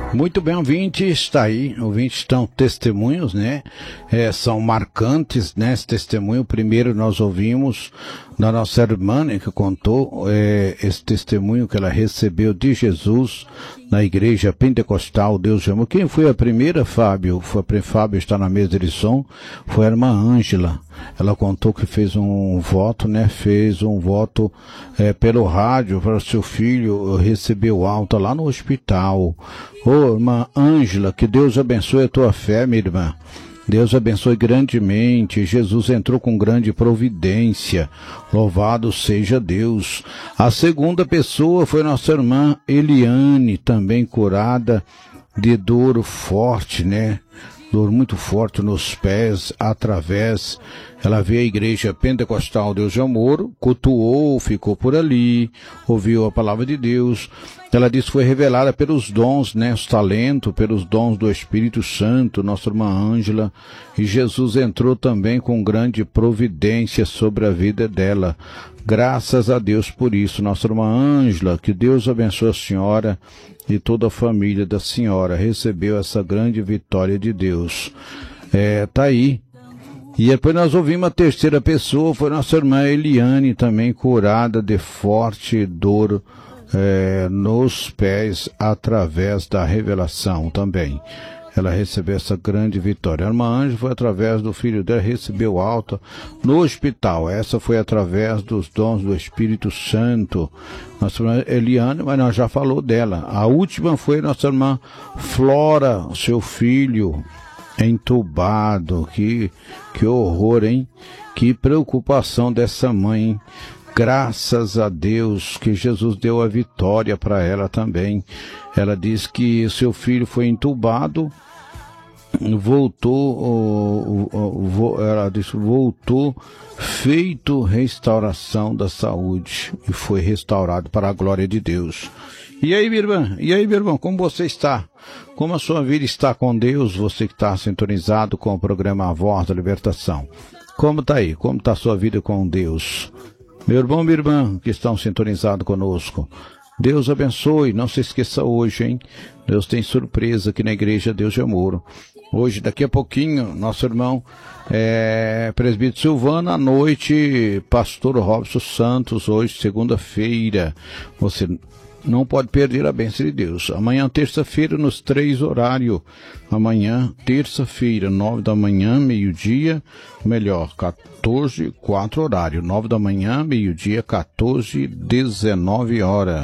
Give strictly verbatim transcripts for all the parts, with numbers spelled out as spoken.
Muito bem, ouvintes, está aí, ouvintes, estão testemunhos, né, é, são marcantes, né, esse testemunho. Primeiro nós ouvimos da nossa irmã, né, que contou é, esse testemunho que ela recebeu de Jesus na igreja pentecostal Deus Chamou. Quem foi a primeira, Fábio? Foi a Fábio, está na mesa de som, foi a irmã Ângela. Ela contou que fez um voto, né, fez um voto é, pelo rádio para o seu filho receber o alta lá no hospital. Ô, oh, irmã Ângela, que Deus abençoe a tua fé, minha irmã. Deus abençoe grandemente. Jesus entrou com grande providência. Louvado seja Deus. A segunda pessoa foi nossa irmã Eliane, também curada de dor forte, né? Dor muito forte nos pés, através, ela veio à igreja pentecostal Deus de Amor, cultuou, ficou por ali, ouviu a palavra de Deus. Ela disse que foi revelada pelos dons, né, os talentos, pelos dons do Espírito Santo, nossa irmã Ângela, e Jesus entrou também com grande providência sobre a vida dela. Graças a Deus por isso, nossa irmã Ângela, que Deus abençoe a senhora e toda a família da senhora, recebeu essa grande vitória de Deus. É, tá aí. E depois nós ouvimos a terceira pessoa, foi nossa irmã Eliane, também curada de forte dor é, nos pés, através da revelação também. Ela recebeu essa grande vitória. A irmã Ângela foi através do filho dela, recebeu alta no hospital. Essa foi através dos dons do Espírito Santo. Nossa irmã Eliane, mas nós já falou dela. A última foi nossa irmã Flora, seu filho entubado. Que, que horror, hein? Que preocupação dessa mãe, hein? Graças a Deus que Jesus deu a vitória para ela também. Ela diz que seu filho foi entubado, voltou, ela disse, voltou feito restauração da saúde e foi restaurado para a glória de Deus. E aí, minha irmã? E aí, meu irmão? Como você está? Como a sua vida está com Deus? Você que está sintonizado com o programa A Voz da Libertação. Como está aí? Como está a sua vida com Deus? Meu irmão, minha irmã, que estão sintonizados conosco, Deus abençoe. Não se esqueça hoje, hein? Deus tem surpresa aqui na igreja Deus de Amor. Hoje, daqui a pouquinho, nosso irmão é, presbítero Silvano, à noite, pastor Robson Santos, hoje, segunda-feira. Você não pode perder a bênção de Deus. Amanhã, terça-feira, nos três horários. Amanhã, terça-feira, nove da manhã, meio-dia, melhor, quatorze, quatro horário. Nove da manhã, meio-dia, quatorze, dezenove horas.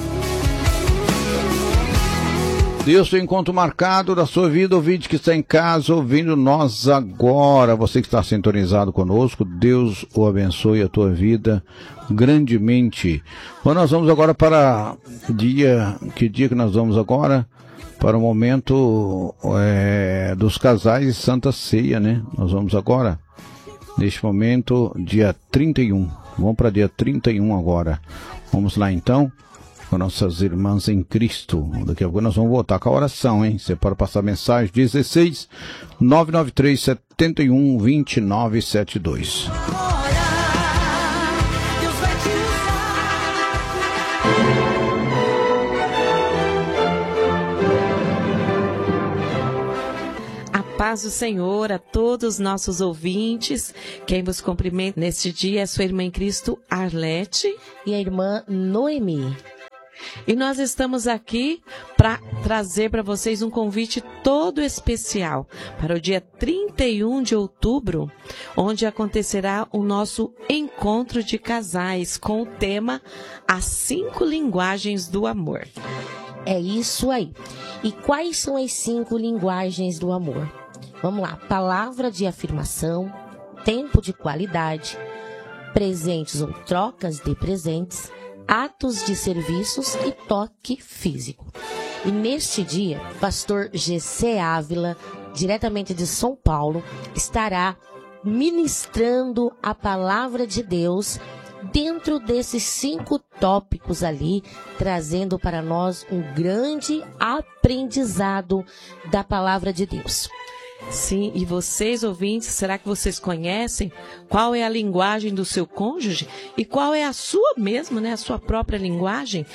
Deus tem encontro marcado da sua vida, ouvinte que está em casa, ouvindo nós agora. Você que está sintonizado conosco, Deus o abençoe a tua vida grandemente. Bom, nós vamos agora para dia, que dia que nós vamos agora? Para o momento é, dos casais e Santa Ceia, né? Nós vamos agora, neste momento, dia trinta e um. Vamos para dia trinta e um agora. Vamos lá então, com nossas irmãs em Cristo. Daqui a pouco nós vamos voltar com a oração, hein? Você pode passar mensagem dezesseis, nove nove três, sete um, dois nove sete dois. Paz do Senhor a todos os nossos ouvintes. Quem vos cumprimenta neste dia é a sua irmã em Cristo, Arlete, e a irmã Noemi. E nós estamos aqui para trazer para vocês um convite todo especial para o dia trinta e um de outubro, onde acontecerá o nosso encontro de casais com o tema As Cinco Linguagens do Amor. É isso aí. E quais são as cinco linguagens do amor? Vamos lá. Palavra de afirmação, tempo de qualidade, presentes ou trocas de presentes, atos de serviços e toque físico. E neste dia, pastor G C Ávila, diretamente de São Paulo, estará ministrando a palavra de Deus dentro desses cinco tópicos ali, trazendo para nós um grande aprendizado da palavra de Deus. Sim, e vocês, ouvintes, será que vocês conhecem qual é a linguagem do seu cônjuge e qual é a sua mesmo, né, a sua própria linguagem?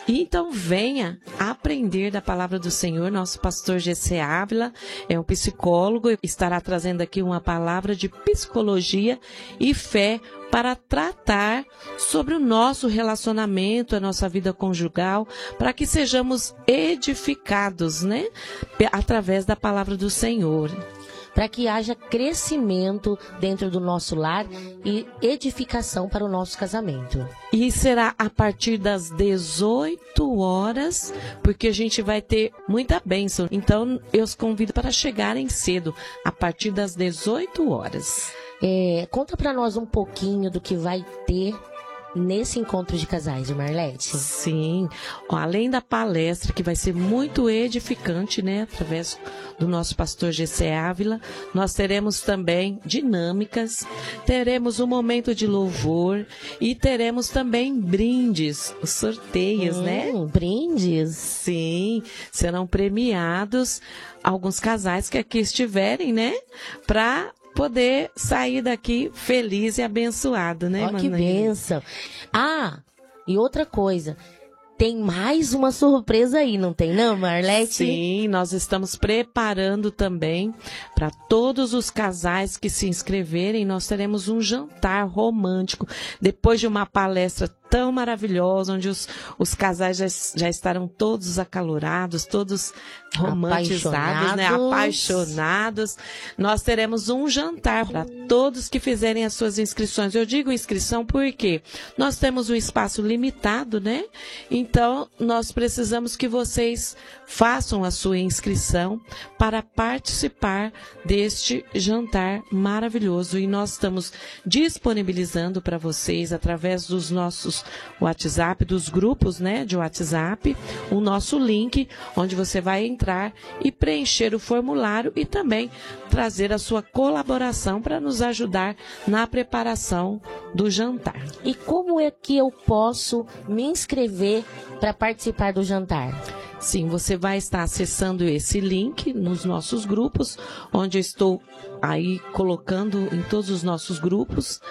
Então venha aprender da palavra do Senhor. Nosso pastor G C Ávila é um psicólogo, estará trazendo aqui uma palavra de psicologia e fé para tratar sobre o nosso relacionamento, a nossa vida conjugal, para que sejamos edificados, né? Através da palavra do Senhor. Para que haja crescimento dentro do nosso lar e edificação para o nosso casamento. E será a partir das dezoito horas, porque a gente vai ter muita bênção. Então, eu os convido para chegarem cedo, a partir das dezoito horas. É, conta para nós um pouquinho do que vai ter nesse encontro de casais, Marlete. Sim, ó, além da palestra, que vai ser muito edificante, né, através do nosso pastor G C Ávila, nós teremos também dinâmicas, teremos um momento de louvor e teremos também brindes, os sorteios, hum, né? Brindes? Sim, serão premiados alguns casais que aqui estiverem, né, para poder sair daqui feliz e abençoado, né, Ó, que bênção. Ah, e outra coisa, tem mais uma surpresa aí, não tem não, Marlete? Sim, nós estamos preparando também para todos os casais que se inscreverem, nós teremos um jantar romântico, depois de uma palestra tão maravilhosa, onde os, os casais já, já estarão todos acalorados, todos romantizados, né? Apaixonados. Nós teremos um jantar para todos que fizerem as suas inscrições. Eu digo inscrição porque nós temos um espaço limitado, né? Então, nós precisamos que vocês façam a sua inscrição para participar deste jantar maravilhoso. E nós estamos disponibilizando para vocês, através dos nossos WhatsApp, dos grupos, né, de WhatsApp, o nosso link, onde você vai entrar e preencher o formulário e também trazer a sua colaboração para nos ajudar na preparação do jantar. E como é que eu posso me inscrever para participar do jantar? Sim, você vai estar acessando esse link nos nossos grupos, onde eu estou aí colocando em todos os nossos grupos.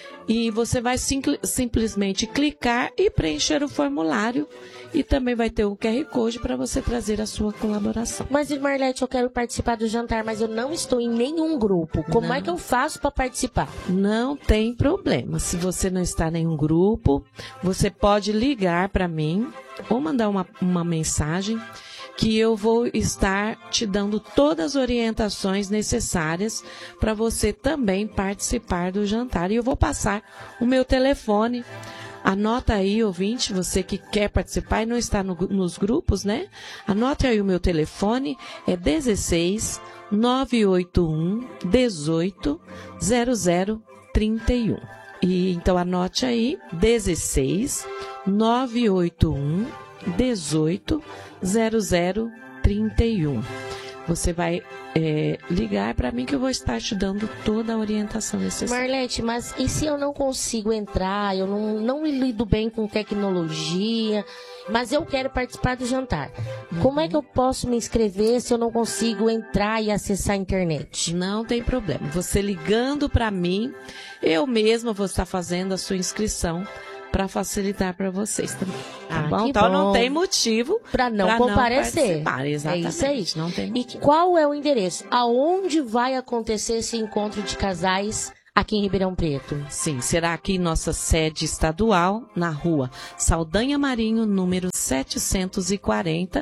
E você vai sim, simplesmente clicar e preencher o formulário. E também vai ter o Q R Code para você trazer a sua colaboração. Mas, Marlete, eu quero participar do jantar, mas eu não estou em nenhum grupo. Como não. é que eu faço para participar? Não tem problema. Se você não está em nenhum grupo, você pode ligar para mim ou mandar uma, uma mensagem, que eu vou estar te dando todas as orientações necessárias para você também participar do jantar. E eu vou passar o meu telefone. Anota aí, ouvinte, você que quer participar e não está no, nos grupos, né? Anote aí o meu telefone, é dezesseis, nove oito um, dezoito, zero zero trinta e um. E então anote aí, dezesseis, nove oito um, dezoito, zero zero trinta e um. Você vai é, ligar para mim que eu vou estar te dando toda a orientação necessária. Marlete, mas e se eu não consigo entrar, eu não, não lido bem com tecnologia, mas eu quero participar do jantar? Uhum. Como é que eu posso me inscrever se eu não consigo entrar e acessar a internet? Não tem problema. Você ligando para mim, eu mesma vou estar fazendo a sua inscrição para facilitar para vocês também. Tá ah, bom? Então bom. Não tem motivo para não pra comparecer. Não Exatamente. É isso aí. Não tem e qual é o endereço? Aonde vai acontecer esse encontro de casais aqui em Ribeirão Preto? Sim, será aqui em nossa sede estadual, na rua Saldanha Marinho, número setecentos e quarenta.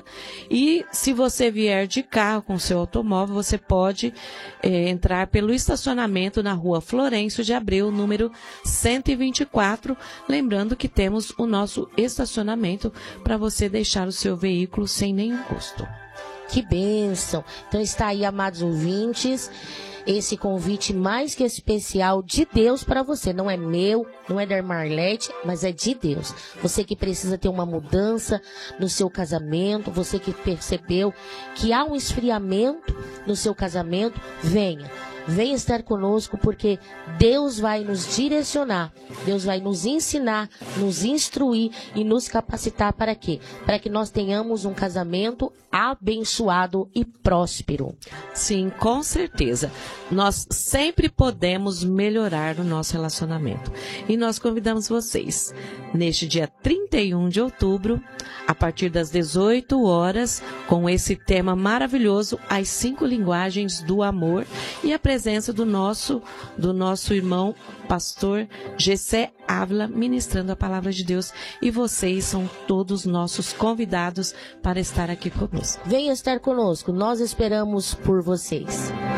E se você vier de carro com seu automóvel, você pode é, entrar pelo estacionamento na rua Florencio de Abreu, número cento e vinte e quatro. Lembrando que temos o nosso estacionamento para você deixar o seu veículo sem nenhum custo. Que bênção! Então está aí, amados ouvintes, esse convite mais que especial de Deus para você. Não é meu, não é da Marlete, mas é de Deus. Você que precisa ter uma mudança no seu casamento, você que percebeu que há um esfriamento no seu casamento, venha. Venha estar conosco, porque Deus vai nos direcionar, Deus vai nos ensinar, nos instruir e nos capacitar para quê? Para que nós tenhamos um casamento abençoado e próspero. Sim, com certeza. Nós sempre podemos melhorar o nosso relacionamento. E nós convidamos vocês, neste dia trinta e um de outubro, a partir das dezoito horas, com esse tema maravilhoso, as cinco linguagens do amor, e a presença do nosso, do nosso irmão, pastor Gessé Ávila, ministrando a palavra de Deus. E vocês são todos nossos convidados para estar aqui conosco. Venha estar conosco, nós esperamos por vocês.